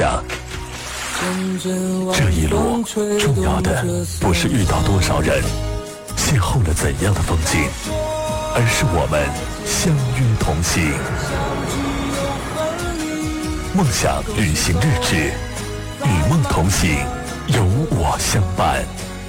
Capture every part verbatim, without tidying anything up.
想。这一路重要的不是遇到多少人，邂逅了怎样的风景，而是我们相约同行。梦想旅行日志，与梦同行，有我相伴。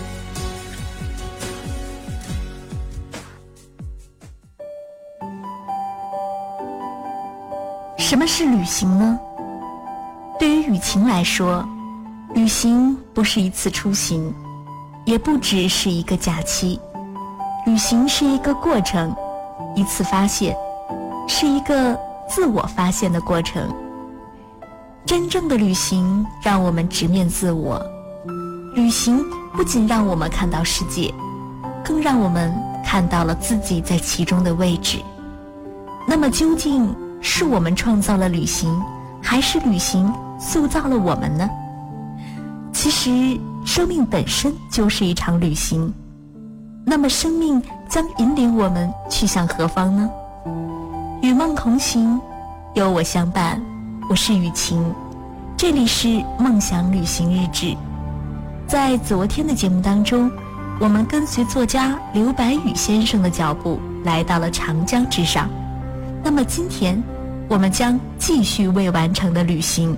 什么是旅行呢？对于雨晴来说，旅行不是一次出行，也不只是一个假期。旅行是一个过程，一次发现，是一个自我发现的过程。真正的旅行让我们直面自我，旅行不仅让我们看到世界，更让我们看到了自己在其中的位置。那么究竟是我们创造了旅行，还是旅行塑造了我们呢？其实生命本身就是一场旅行，那么生命将引领我们去向何方呢？与梦同行，有我相伴，我是雨晴，这里是梦想旅行日志。在昨天的节目当中，我们跟随作家刘白羽先生的脚步来到了长江之上，那么今天我们将继续未完成的旅行。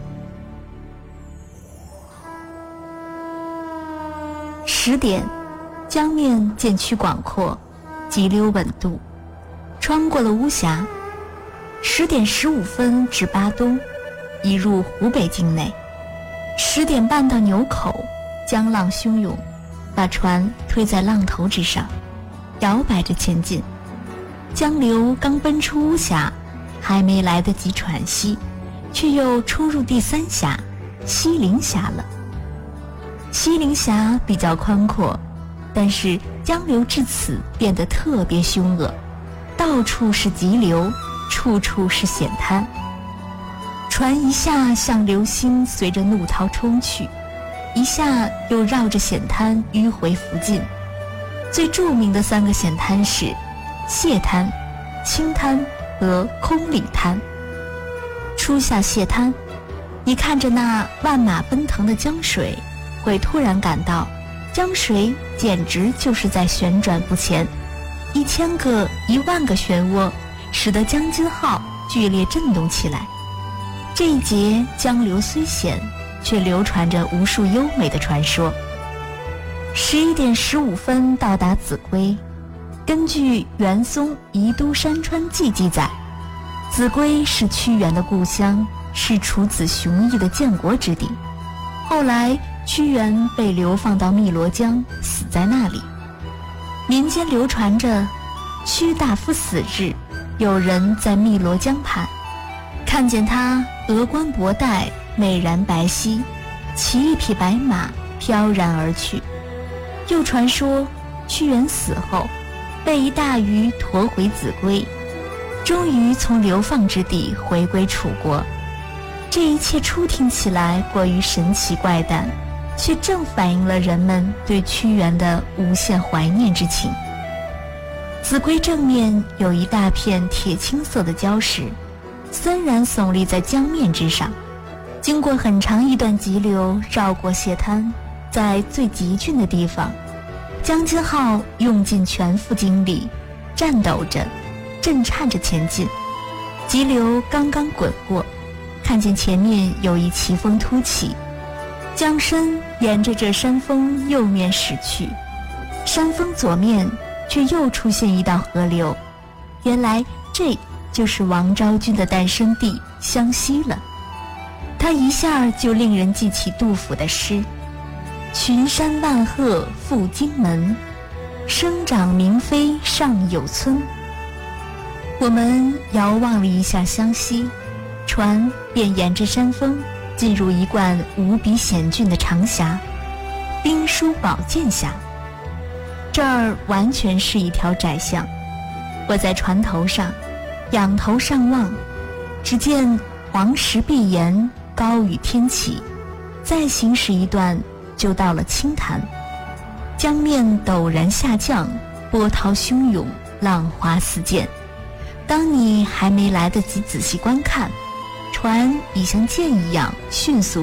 十点，江面渐趋广阔，急流稳渡，穿过了巫峡。十点十五分至巴东，已入湖北境内。十点半到牛口，江浪汹涌，把船推在浪头之上，摇摆着前进。江流刚奔出巫峡，还没来得及喘息，却又冲入第三峡西陵峡了。西陵峡比较宽阔，但是江流至此变得特别凶恶，到处是急流，处处是险滩。船一下向流星随着怒涛冲去，一下又绕着险滩迂回浮进。最著名的三个险滩是蟹滩、青滩和空里滩。初下蟹滩，你看着那万马奔腾的江水，会突然感到江水简直就是在旋转不前，一千个一万个漩涡使得江津号剧烈震动起来。这一节江流虽险，却流传着无数优美的传说。十一点十五分到达秭归，根据元松《宜都山川记》记载，秭归是屈原的故乡，是楚子雄毅的建国之地。后来屈原被流放到汨罗江，死在那里。民间流传着屈大夫死日，有人在汨罗江畔看见他额冠博带，美髯白皙，骑一匹白马飘然而去。又传说屈原死后被一大鱼驮回秭归，终于从流放之地回归楚国。这一切初听起来过于神奇怪诞，却正反映了人们对屈原的无限怀念之情。秭归正面有一大片铁青色的礁石，森然耸立在江面之上。经过很长一段急流，绕过蟹滩，在最急峻的地方，江津号用尽全副精力，颤抖着，震颤着前进。急流刚刚滚过，看见前面有一奇峰突起，江身沿着这山峰右面驶去，山峰左面却又出现一道河流。原来这就是王昭君的诞生地湘西了。它一下就令人记起杜甫的诗：群山万壑赴荆门，生长明妃上有村。我们遥望了一下湘西，船便沿着山峰进入一贯无比险峻的长峡——兵书宝剑峡。这儿完全是一条窄巷。我在船头上仰头上望，只见黄石碧岩，高于天起，再行驶一段就到了青潭。江面陡然下降，波涛汹涌，浪花四溅。当你还没来得及仔细观看，船已像箭一样迅速